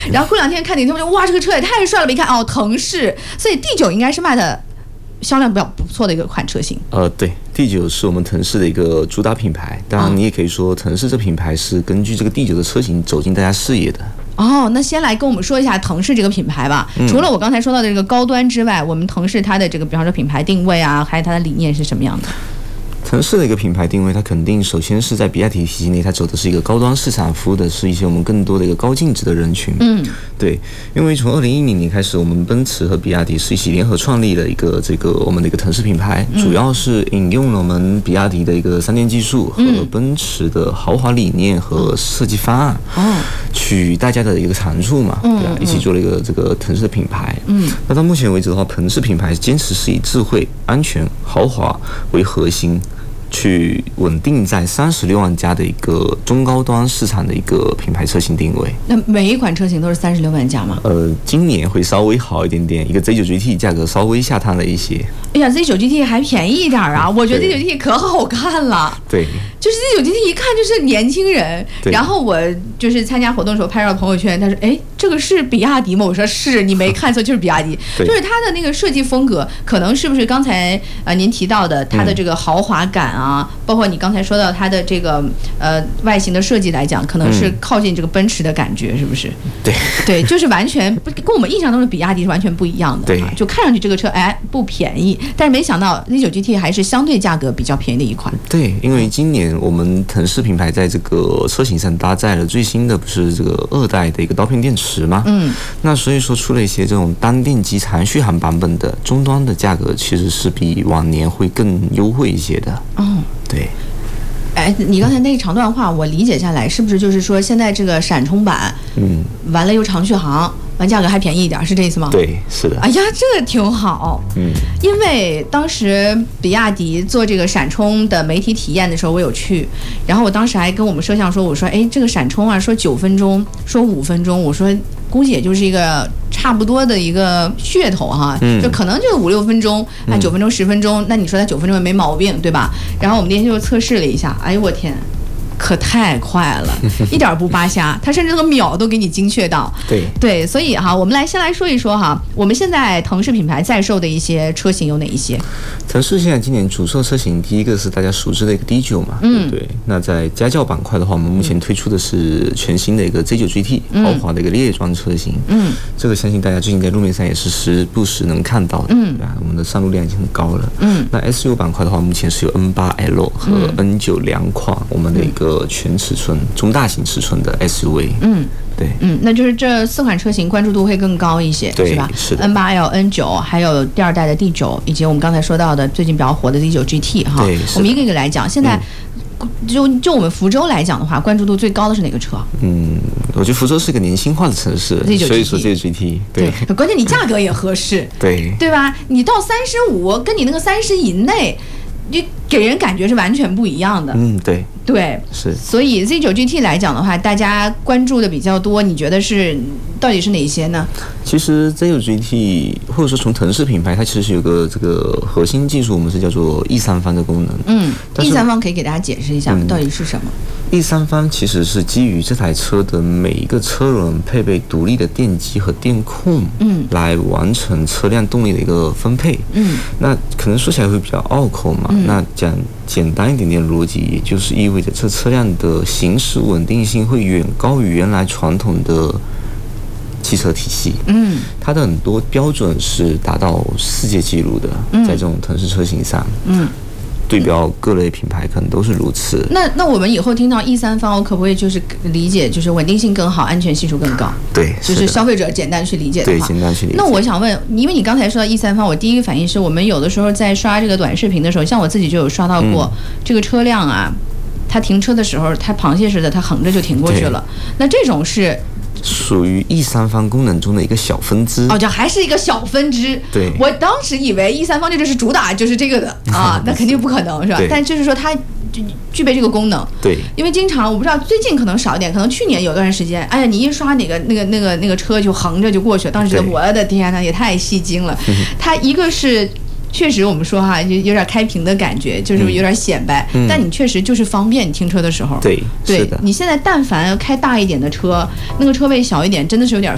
然后过2天看顶天，我就哇，这个车也太帅了！一看哦，腾势，所以D9应该是卖的销量比较不错的一个款车型。 对，D9是我们腾势的一个主打品牌。当然，你也可以说腾势这品牌是根据这个D9的车型走进大家视野的。 那先来跟我们说一下腾势这个品牌吧。除了我刚才说到的这个高端之外，我们腾势它的这个，比方说品牌定位啊，还有它的理念是什么样的？ 腾势的一个品牌定位，它肯定首先是在比亚迪体系内，它走的是一个高端市场，服务的是一些我们更多的一个高净值的人群。对，因为从2010年开始，我们奔驰和比亚迪是一起联合创立了一个我们的一个腾势品牌，主要是引用了我们比亚迪的一个3电技术和奔驰的豪华理念和设计方案，取大家的一个长处嘛，对吧？一起做了一个这个腾势的品牌。那到目前为止的话，腾势品牌坚持是以智慧、安全、豪华为核心，去稳定在36万加的一个中高端市场的一个品牌车型定位。 那每一款车型都是36万加吗？ 今年会稍微好一点点，一个 Z9 GT 价格稍微下探了一些。 哎呀 ，Z9 GT 还便宜一点啊！我觉得 Z9 GT 可好看了。 对， 就是 Z9 GT 一看就是年轻人。然后我就是参加活动的时候拍照朋友圈，他说：“哎，这个是比亚迪吗？”我说：“是，你没看错，就是比亚迪。”就是它的那个设计风格，可能是不是刚才您提到的它的这个豪华感啊，包括你刚才说到它的这个外形的设计来讲，可能是靠近这个奔驰的感觉，是不是？对，就是完全跟我们印象中的比亚迪是完全不一样的。对，就看上去这个车不便宜，但是没想到 Z9 GT 还是相对价格比较便宜的一款。 对，因为今年我们腾势品牌在这个车型上搭载了最新的不是这个2代的一个刀片电池吗？那所以说出了一些这种单电机长续航版本的终端的价格，其实是比往年会更优惠一些的。对。 你刚才那一长段话我理解下来，是不是就是说现在这个闪充版，完了又长续航，完价格还便宜一点，是这意思吗？ 对，是的。 哎呀，这个挺好。因为当时比亚迪做这个闪充的媒体体验的时候，我有去，然后我当时还跟我们摄像说，我说，哎，这个闪充啊，说9分钟，说5分钟，我说估计也就是一个差不多的一个噱头哈，就可能就5、6分钟，9分钟、10分钟，那你说它9分钟也没毛病，对吧？然后我们那天就测试了一下，哎呦我天！可太快了，一点不扒瞎，它甚至这个秒都给你精确到。对，所以哈，我们先来说一说哈，我们现在腾势品牌在售的一些车型有哪一些？ 腾势现在今年主售车型，第一个是大家熟知的一个 D9 嘛，对。那在家轿板块的话，我们目前推出的是全新的一个 Z9 GT 豪华的一个列装车型。这个相信大家最近在路面上也是时不时能看到的。对吧？我们的上路量已经很高了。那 SUV 板块的话，目前是有 N8L 和 N9两款我们的一个全尺寸、中大型尺寸的 SUV。对， 那就是这4款车型关注度会更高一些，是吧？ 是的。 N8L、N9，还有第2代的 D9，以及我们刚才说到的最近比较火的 Z9 GT 哈。我们一个一个来讲。现在就我们福州来讲的话，关注度最高的是哪个车？ 我觉得福州是个年轻化的城市，所以说这个 GT 对， 关键你价格也合适，对吧？你到35，跟你那个30以内，就给人感觉是完全不一样的。对， 是。 所以 Z9 GT 来讲的话，大家关注的比较多，你觉得到底是哪些呢？ 其实 Z9 GT 或者说从腾势品牌，它其实是有个这个核心技术，我们是叫做 E3 方的功能。 E3 方可以给大家解释一下到底是什么 ？E3 方其实是基于这台车的每一个车轮配备独立的电机和电控，来完成车辆动力的一个分配。那可能说起来会比较拗口嘛。那讲简单一点点逻辑，也就是意味着这车辆的行驶稳定性会远高于原来传统的汽车体系。它的很多标准是达到世界纪录的，在这种腾势车型上。对标各类品牌可能都是如此。 那我们以后听到E3方，我可不可以就是理解就是稳定性更好，安全系数更高？ 对， 就是消费者简单去理解的话。 对，简单去理解。 那我想问，因为你刚才说到E3方，我第一个反应是我们有的时候在刷这个短视频的时候，像我自己就有刷到过这个车辆啊，它停车的时候，它螃蟹似的，它横着就停过去了。那这种是属于E3方功能中的一个小分支。 这还是一个小分支。 对， 我当时以为E3方这是主打就是这个的啊，那肯定不可能是吧？但就是说它具备这个功能。 对， 因为经常我不知道最近可能少一点，可能去年有段时间，哎呀，你一刷那个车就横着就过去了，当时觉得我的天哪，也太戏精了。它一个是。确实，我们说哈，就有点开屏的感觉，就是有点显摆。但你确实就是方便你停车的时候。 对，是的。 你现在但凡开大一点的车，那个车位小一点，真的是有点